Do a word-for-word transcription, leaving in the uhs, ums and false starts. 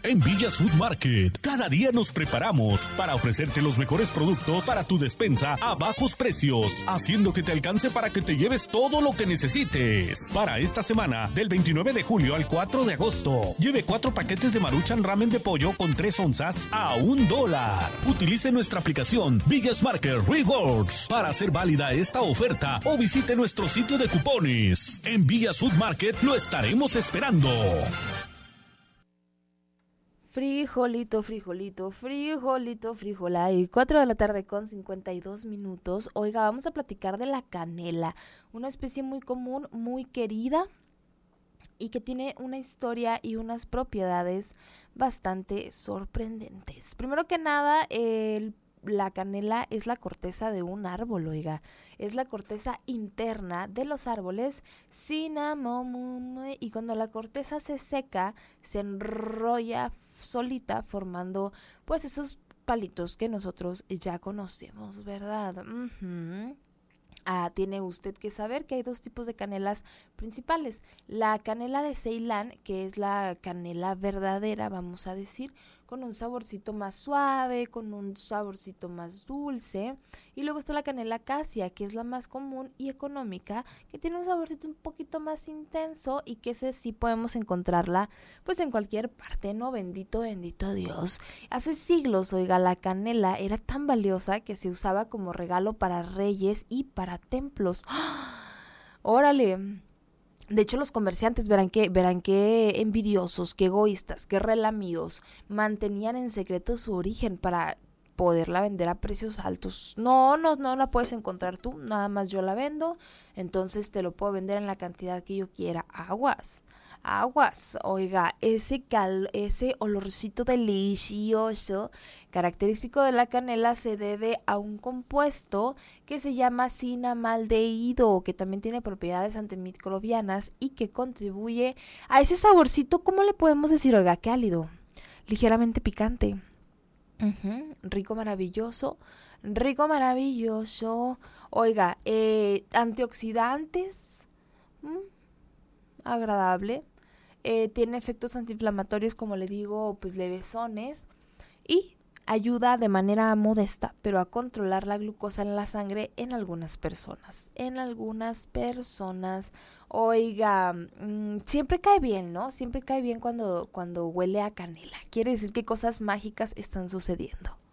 En Villa Food Market, cada día nos preparamos para ofrecerte los mejores productos para tu despensa a bajos precios, haciendo que te alcance para que te lleves todo lo que necesites. Para esta semana, del veintinueve de julio al cuatro de agosto, lleve cuatro paquetes de Maruchan Ramen de pollo con tres onzas a un dólar. Utilice nuestra aplicación Villas Market Rewards para hacer válida esta oferta o visite nuestro sitio de cupones. En Villas Food Market lo estaremos esperando. Frijolito, frijolito, frijolito, frijolay. cuatro de la tarde con cincuenta y dos minutos. Oiga, vamos a platicar de la canela, una especie muy común, muy querida y que tiene una historia y unas propiedades bastante sorprendentes. Primero que nada, el la canela es la corteza de un árbol, oiga, es la corteza interna de los árboles cinnamomum, y cuando la corteza se seca, se enrolla solita formando pues esos palitos que nosotros ya conocemos, ¿verdad? Uh-huh. Ah, tiene usted que saber que hay dos tipos de canelas principales. La canela de Ceilán, que es la canela verdadera, vamos a decir, con un saborcito más suave, con un saborcito más dulce. Y luego está la canela Casia, que es la más común y económica, que tiene un saborcito un poquito más intenso y que ese sí podemos encontrarla pues en cualquier parte, ¿no? Bendito, bendito Dios. Hace siglos, oiga, la canela era tan valiosa que se usaba como regalo para reyes y para templos. ¡Ah! ¡Órale! De hecho, los comerciantes verán que, verán qué envidiosos, qué egoístas, qué relamidos mantenían en secreto su origen para poderla vender a precios altos. No, no, no la puedes encontrar tú, nada más yo la vendo, entonces te lo puedo vender en la cantidad que yo quiera. Aguas, aguas, oiga, ese cal, ese olorcito delicioso, característico de la canela, se debe a un compuesto que se llama cinamaldehído, que también tiene propiedades antimicrobianas y que contribuye a ese saborcito, ¿cómo le podemos decir? Oiga, cálido, ligeramente picante. Uh-huh. Rico, maravilloso, rico, maravilloso. Oiga, eh, antioxidantes, ¿Mm? agradable, eh, tiene efectos antiinflamatorios, como le digo, pues levesones, y ayuda de manera modesta, pero a controlar la glucosa en la sangre en algunas personas, en algunas personas. Oiga, mmm, siempre cae bien, ¿no? Siempre cae bien cuando, cuando huele a canela. Quiere decir que cosas mágicas están sucediendo.